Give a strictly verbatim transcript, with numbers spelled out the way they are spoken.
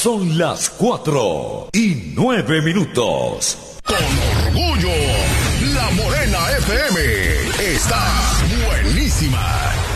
Son las cuatro y nueve minutos. Con orgullo, La Morena F M está